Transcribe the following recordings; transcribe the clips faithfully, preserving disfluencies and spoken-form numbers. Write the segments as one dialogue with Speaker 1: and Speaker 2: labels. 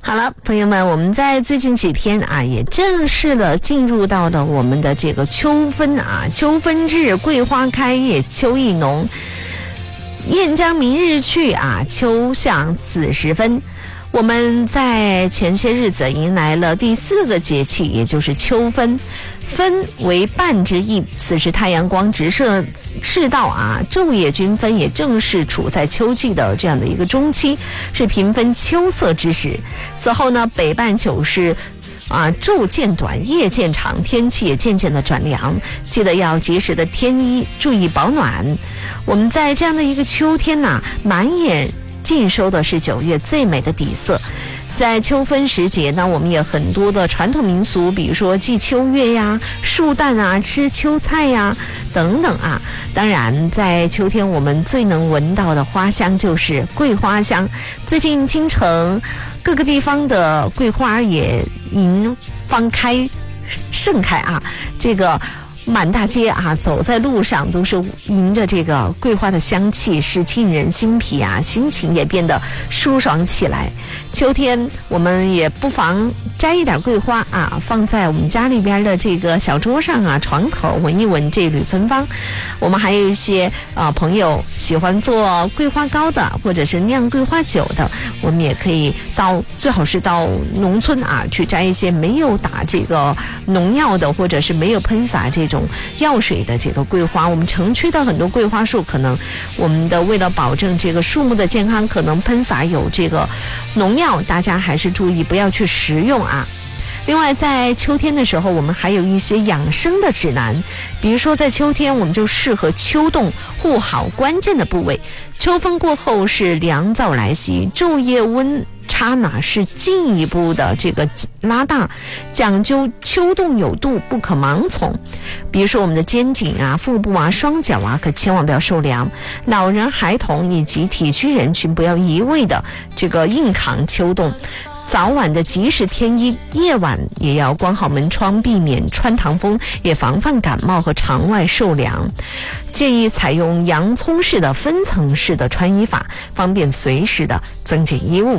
Speaker 1: 好了，朋友们，我们在最近几天啊，也正式的进入到了我们的这个秋分啊，秋分至，桂花开叶，秋意浓。雁将明日去啊，秋向此时分。我们在前些日子迎来了第四个节气，也就是秋分。分为半之意，此时太阳光直射赤道啊，昼夜均分，也正是处在秋季的这样的一个中期，是平分秋色之时。此后呢，北半球是啊，昼渐短，夜渐长，天气也渐渐的转凉，记得要及时的添衣，注意保暖。我们在这样的一个秋天呐、啊，满眼尽收的是九月最美的底色。在秋分时节呢，我们也很多的传统民俗，比如说祭秋月呀、树蛋啊、吃秋菜呀等等啊。当然，在秋天我们最能闻到的花香就是桂花香。最近京城各个地方的桂花也迎放开盛开啊，这个满大街啊，走在路上都是迎着这个桂花的香气，是沁人心脾啊，心情也变得舒爽起来。秋天我们也不妨摘一点桂花啊，放在我们家里边的这个小桌上啊，床头闻一闻这缕芬芳。我们还有一些啊朋友喜欢做桂花糕的，或者是酿桂花酒的，我们也可以到最好是到农村啊去摘一些没有打这个农药的，或者是没有喷洒这种药水的这个桂花。我们城区的很多桂花树，可能我们的为了保证这个树木的健康，可能喷洒有这个农药，大家还是注意不要去食用啊。另外，在秋天的时候，我们还有一些养生的指南，比如说在秋天我们就适合秋冻护好关键的部位。秋分过后是凉燥来袭，昼夜温差呢是进一步的这个拉大，讲究秋冻有度，不可盲从。比如说我们的肩颈啊、腹部啊、双脚啊，可千万不要受凉。老人、孩童以及体虚人群不要一味的这个硬扛秋冻。早晚的及时添衣，夜晚也要关好门窗，避免穿堂风，也防范感冒和肠外受凉。建议采用洋葱式的分层式的穿衣法，方便随时的增减衣物。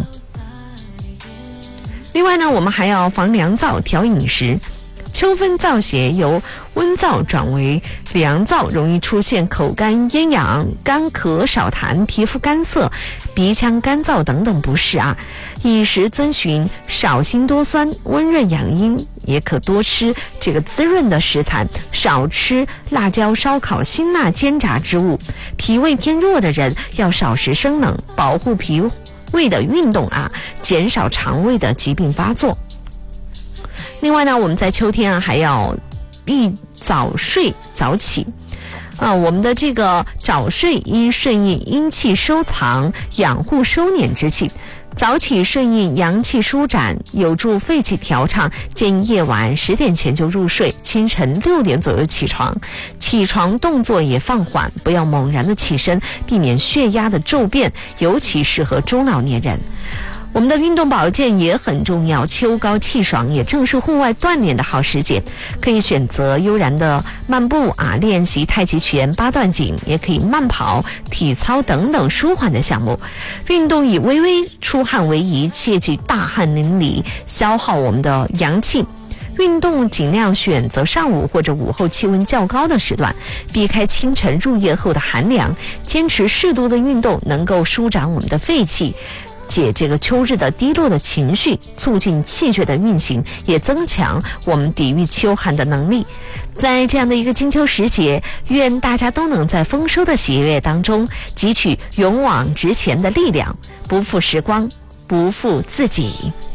Speaker 1: 另外呢，我们还要防凉燥，调饮食。秋分燥邪由温燥转为凉燥，容易出现口干咽痒、干咳少痰、皮肤干涩、鼻腔干燥等等不适啊。饮食遵循少辛多酸，温润养阴，也可多吃这个滋润的食材，少吃辣椒、烧烤、辛辣煎炸之物。脾胃偏弱的人要少食生冷，保护脾胃的运动啊，减少肠胃的疾病发作。另外呢，我们在秋天啊还要宜早睡早起啊，我们的这个早睡应顺应阴气收藏、养护收敛之气，早起顺应阳气舒展，有助肺气调畅。建议夜晚十点前就入睡，清晨六点左右起床，起床动作也放缓，不要猛然的起身，避免血压的骤变，尤其适合中老年人。我们的运动保健也很重要，秋高气爽，也正是户外锻炼的好时节，可以选择悠然的漫步啊，练习太极拳、八段锦，也可以慢跑、体操等等舒缓的项目。运动以微微出汗为宜，切忌大汗淋漓，消耗我们的阳气。运动尽量选择上午或者午后气温较高的时段，避开清晨入夜后的寒凉，坚持适度的运动，能够舒展我们的肺气，解这个秋日的低落的情绪，促进气血的运行，也增强我们抵御秋寒的能力。在这样的一个金秋时节，愿大家都能在丰收的喜悦当中汲取勇往直前的力量，不负时光，不负自己。